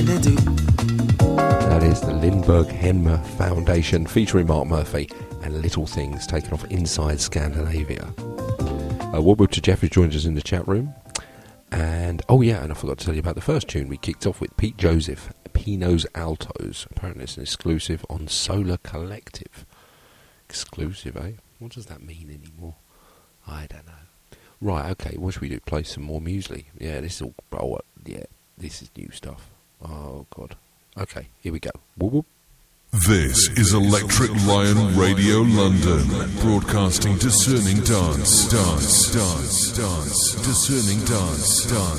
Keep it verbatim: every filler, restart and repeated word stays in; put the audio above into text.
That is the Lindbergh Henmer Foundation featuring Mark Murphy and Little Things taken off Inside Scandinavia. Uh, Woodward to Jeff, who joined us in the chat room. And, oh yeah, and I forgot to tell you about the first tune. We kicked off with Pete Joseph, Pinos Altos. Apparently it's an exclusive on Solar Collective. Exclusive, eh? What does that mean anymore? I don't know. Right, okay, what should we do? Play some more muesli. Yeah, this is all, oh, yeah, this is new stuff. Oh, God. Okay, here we go. Whoop, whoop. This is Electric Lion Radio London, broadcasting discerning dance, dance, dance, dance, discerning dance, dance.